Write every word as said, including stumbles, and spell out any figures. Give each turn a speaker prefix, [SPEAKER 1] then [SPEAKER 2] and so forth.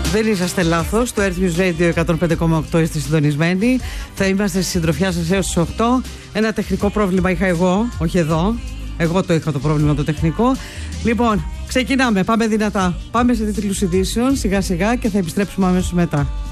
[SPEAKER 1] Δεν είσαστε λάθος. Το Earth News Radio εκατόν πέντε κόμμα οκτώ είστε συντονισμένοι. Θα είμαστε στη συντροφιά σας έως τις οκτώ. Ένα τεχνικό πρόβλημα είχα εγώ, όχι εδώ. Εγώ το είχα το πρόβλημα το τεχνικό. Λοιπόν, ξεκινάμε. Πάμε δυνατά. Πάμε σε τίτλους ειδήσεων σιγά σιγά και θα επιστρέψουμε αμέσως μετά.